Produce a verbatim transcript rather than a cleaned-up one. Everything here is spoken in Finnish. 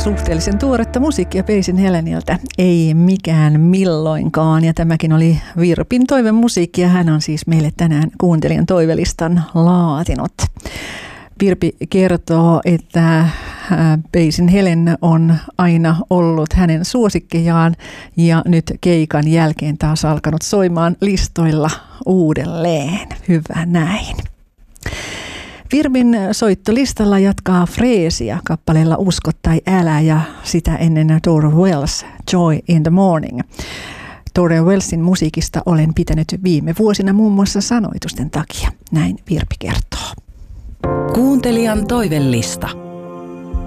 Suhteellisen tuoretta musiikkia Paisin Heleniltä, ei mikään milloinkaan. Ja tämäkin oli Virpin toivemusiikki ja hän on siis meille tänään kuuntelijan toivelistan laatinut. Virpi kertoo, että Paisin Helen on aina ollut hänen suosikkejaan ja nyt keikan jälkeen taas alkanut soimaan listoilla uudelleen. Hyvä näin. Virpin soittolistalla jatkaa Freesia kappaleella Usko tai älä ja sitä ennen Dora Wells, Joy in the Morning. Dora Wellsin musiikista olen pitänyt viime vuosina muun muassa sanoitusten takia. Näin Virpi kertoo. Kuuntelijan toivelista.